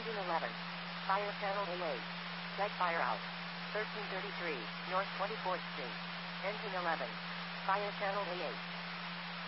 Engine 11. Fire channel A8. Set fire out. 1333, North 24th Street. Engine 11. Fire channel A8.